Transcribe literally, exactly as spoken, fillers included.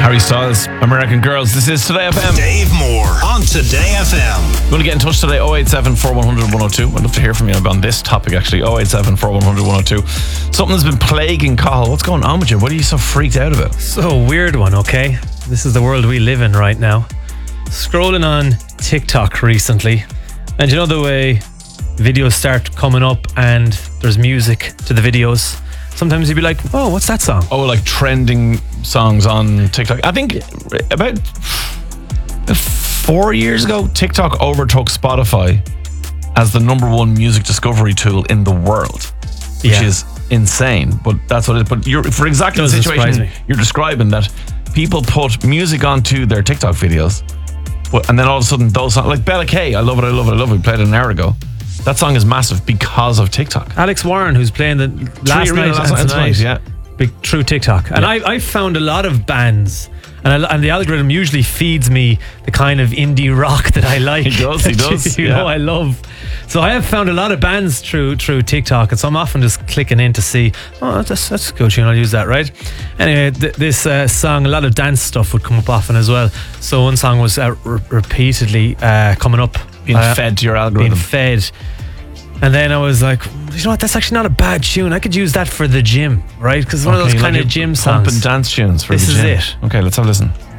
Harry Styles, American Girls. This is Today F M. Dave Moore on Today F M. You want to get in touch today? oh eight seven, four one zero zero, one oh two. I'd love to hear from you on this topic, actually. oh eight seven, four one zero zero, one oh two. Something's been plaguing Cathal. What's going on with you? What are you so freaked out about? So weird one, okay? This is the world we live in right now. Scrolling on TikTok recently, and you know the way videos start coming up and there's music to the videos? Sometimes you'd be like, oh, what's that song? Oh, like trending songs on TikTok. I think about four years ago, TikTok overtook Spotify as the number one music discovery tool in the world, which Yeah. is insane. But that's what it is. But you're, for exactly the Doesn't surprise situation me. you're describing, that people put music onto their TikTok videos, but, and then all of a sudden those songs, like Bella K, I love it, I love it, I love it, we played it an hour ago. That song is massive because of TikTok. Alex Warren, who's playing the last Three, night last and night, tonight, yeah. big through TikTok. And Yeah. I, I found a lot of bands, and, I, and the algorithm usually feeds me the kind of indie rock that I like. He does, he does, you yeah. know, I love. So I have found a lot of bands through through TikTok, and so I'm often just clicking in to see, oh, that's that's a good tune, I'll use that, right? Anyway, th- this uh, song, a lot of dance stuff would come up often as well. So one song was uh, re- repeatedly uh, coming up, Being uh, fed to your being algorithm. fed. And then I was like, you know what, that's actually not a bad tune. I could use that for the gym, right? Because it's one of Okay, those you kind like of your gym pump songs. and dance tunes for This the is gym. it. Okay, let's have a listen.